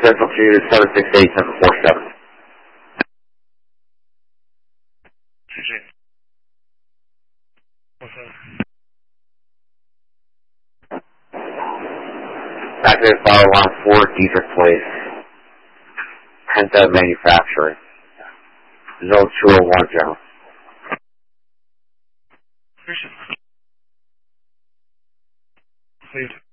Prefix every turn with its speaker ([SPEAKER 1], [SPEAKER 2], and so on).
[SPEAKER 1] Central to 768-747. Active file line 4, Dietrich Place. Penta Manufacturing. Zone 201, General.
[SPEAKER 2] Please.